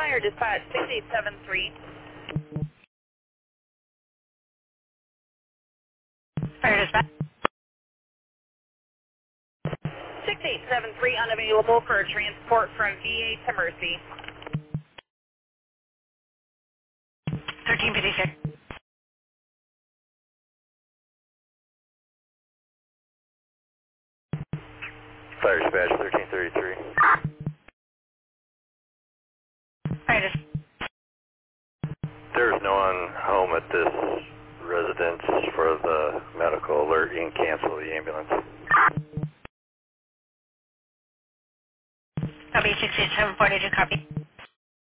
Fire Dispatch 6873. Fire Dispatch. 6873 unavailable for transport from VA to Mercy. 1356. Fire Dispatch 1333. Fire Dispatch. There's no one home at this residence for the medical alert. You can cancel the ambulance. Copy 68742, copy.